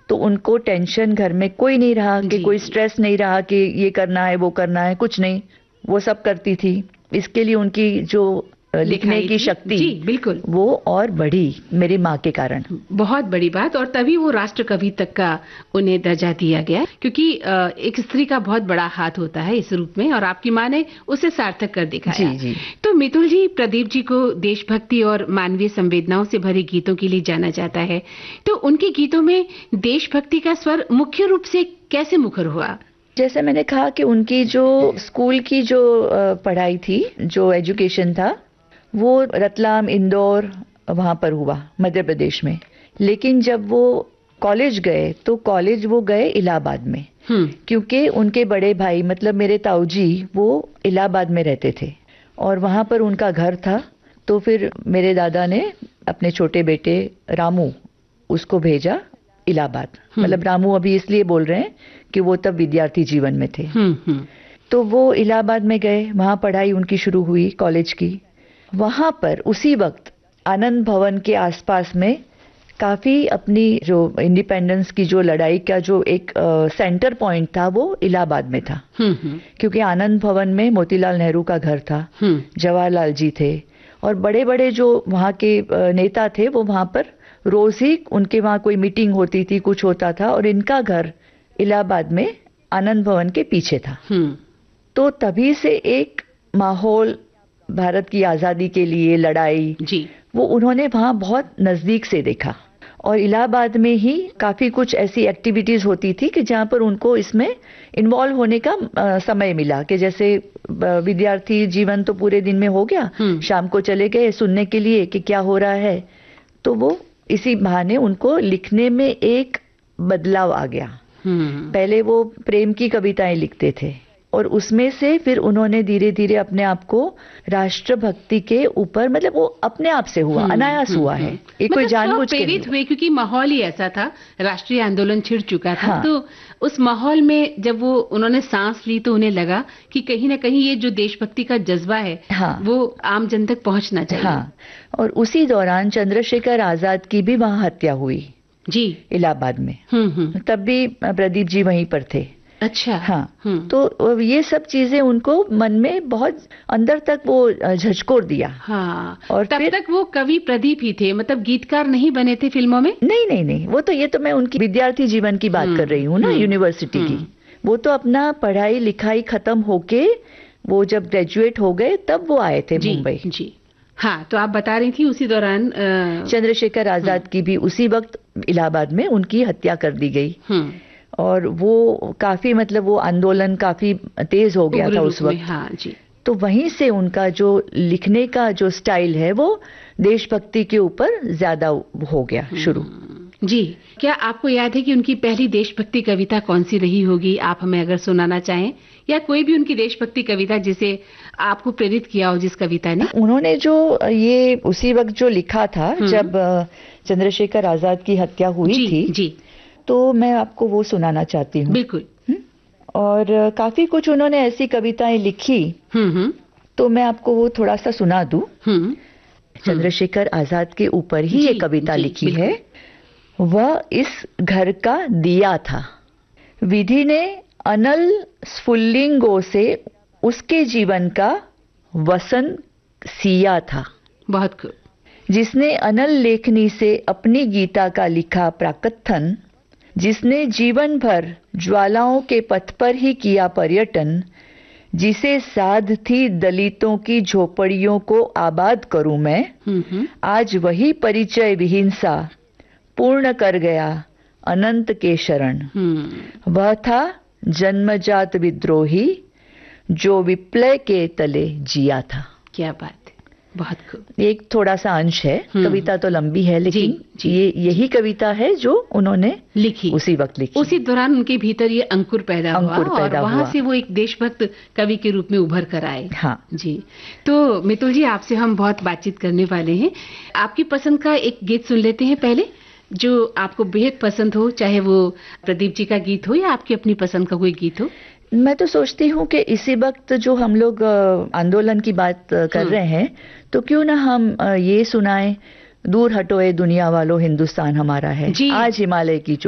तो उनको टेंशन घर में कोई नहीं रहा कि कोई स्ट्रेस नहीं रहा कि ये करना है वो करना है, कुछ नहीं, वो सब करती थी। इसके लिए उनकी जो लिखने की शक्ति, जी बिल्कुल, वो और बढ़ी मेरी माँ के कारण। बहुत बड़ी बात, और तभी वो राष्ट्र कवि तक का उन्हें दर्जा दिया गया, क्योंकि एक स्त्री का बहुत बड़ा हाथ होता है इस रूप में, और आपकी माँ ने उसे सार्थक कर दिखाया। जी जी। तो मितुल जी, प्रदीप जी को देशभक्ति और मानवीय संवेदनाओं से भरे गीतों के लिए जाना जाता है, तो उनके गीतों में देशभक्ति का स्वर मुख्य रूप से कैसे मुखर हुआ? जैसे मैंने कहा कि उनकी जो स्कूल की जो पढ़ाई थी, जो एजुकेशन था, वो रतलाम, इंदौर वहाँ पर हुआ मध्य प्रदेश में। लेकिन जब वो कॉलेज गए तो कॉलेज वो गए इलाहाबाद में, क्योंकि उनके बड़े भाई मतलब मेरे ताऊ जी वो इलाहाबाद में रहते थे और वहाँ पर उनका घर था। तो फिर मेरे दादा ने अपने छोटे बेटे रामू उसको भेजा इलाहाबाद। मतलब रामू अभी इसलिए बोल रहे हैं कि वो तब विद्यार्थी जीवन में थे। तो वो इलाहाबाद में गए, वहाँ पढ़ाई उनकी शुरू हुई कॉलेज की। वहाँ पर उसी वक्त आनंद भवन के आसपास में काफी अपनी जो इंडिपेंडेंस की जो लड़ाई का जो एक सेंटर पॉइंट था वो इलाहाबाद में था, क्योंकि आनंद भवन में मोतीलाल नेहरू का घर था, जवाहरलाल जी थे और बड़े बड़े जो वहाँ के नेता थे वो वहाँ पर रोज ही उनके वहाँ कोई मीटिंग होती थी, कुछ होता था, और इनका घर इलाहाबाद में आनंद भवन के पीछे था। तो तभी से एक माहौल भारत की आजादी के लिए लड़ाई जी, वो उन्होंने वहाँ बहुत नजदीक से देखा। और इलाहाबाद में ही काफी कुछ ऐसी एक्टिविटीज होती थी कि जहाँ पर उनको इसमें इन्वॉल्व होने का समय मिला, कि जैसे विद्यार्थी जीवन तो पूरे दिन में हो गया, शाम को चले गए सुनने के लिए कि क्या हो रहा है, तो वो इसी बहाने उनको लिखने में एक बदलाव आ गया। पहले वो प्रेम की कविताएं लिखते थे और उसमें से फिर उन्होंने धीरे धीरे अपने आप को राष्ट्रभक्ति के ऊपर, मतलब वो अपने आप से हुआ, अनायास हुआ है, ये कोई जानबूझ के प्रेरित हुए, क्योंकि माहौल ही ऐसा था, राष्ट्रीय आंदोलन छिड़ चुका था। हाँ। तो उस माहौल में जब वो उन्होंने सांस ली तो उन्हें लगा कि कहीं ना कहीं ये जो देशभक्ति का जज्बा है, हाँ, वो आम जन तक पहुंचना चाहिए। हाँ। और उसी दौरान चंद्रशेखर आजाद की भी वहां हत्या हुई जी, इलाहाबाद में। तब भी प्रदीप जी वहीं पर थे। अच्छा। हाँ। तो ये सब चीजें उनको मन में बहुत अंदर तक वो झचकोर दिया। हाँ। और तब तक वो कवि प्रदीप ही थे, मतलब गीतकार नहीं बने थे फिल्मों में? नहीं, वो तो, ये तो मैं उनकी विद्यार्थी जीवन की बात कर रही हूँ ना, यूनिवर्सिटी की। वो तो अपना पढ़ाई लिखाई खत्म होके वो जब ग्रेजुएट हो गए तब वो आए थे मुंबई। जी हाँ। तो आप बता रही थी उसी दौरान चंद्रशेखर आजाद की भी उसी वक्त इलाहाबाद में उनकी हत्या कर दी गई। और वो काफी, मतलब वो आंदोलन काफी तेज हो गया था उस वक्त। हाँ जी। तो वहीं से उनका जो लिखने का जो स्टाइल है वो देशभक्ति के ऊपर ज्यादा हो गया शुरू। जी। क्या आपको याद है कि उनकी पहली देशभक्ति कविता कौन सी रही होगी? आप हमें अगर सुनाना चाहें, या कोई भी उनकी देशभक्ति कविता जिसे आपको प्रेरित किया हो, जिस कविता ने। उन्होंने जो ये उसी वक्त जो लिखा था जब चंद्रशेखर आजाद की हत्या हुई थी जी, तो मैं आपको वो सुनाना चाहती हूँ। बिल्कुल। और काफी कुछ उन्होंने ऐसी कविताएं लिखी, तो मैं आपको वो थोड़ा सा सुना दूं। चंद्रशेखर आजाद के ऊपर ही ये कविता लिखी है। वह इस घर का दिया था, विधि ने अनल स्फुल्लिंगों से उसके जीवन का वसन सिया था। बहुत खूब। जिसने अनल लेखनी से अपनी गीता का लिखा प्राकथन, जिसने जीवन भर ज्वालाओं के पथ पर ही किया पर्यटन, जिसे साध थी दलितों की झोपड़ियों को आबाद करूं मैं, आज वही परिचय विहीन सा पूर्ण कर गया अनंत के शरण। वह था जन्मजात विद्रोही जो विप्लव के तले जिया था। क्या बात, बहुत खूब। एक थोड़ा सा अंश है, कविता तो लंबी है, लेकिन ये यही कविता है जो उन्होंने लिखी, उसी वक्त लिखी। उसी दौरान उनके भीतर ये अंकुर पैदा हुआ और वहां से वो एक देशभक्त कवि के रूप में उभर कर आए। हाँ जी। तो मितुल जी, आपसे हम बहुत बातचीत करने वाले हैं। आपकी पसंद का एक गीत सुन लेते हैं पहले, जो आपको बेहद पसंद हो, चाहे वो प्रदीप जी का गीत हो या आपकी अपनी पसंद का कोई गीत हो। मैं तो सोचती हूँ कि इसी वक्त जो हम लोग आंदोलन की बात कर रहे हैं, तो क्यों ना हम ये सुनाएं, दूर हटो ए दुनिया वालों हिंदुस्तान हमारा है, आज हिमालय की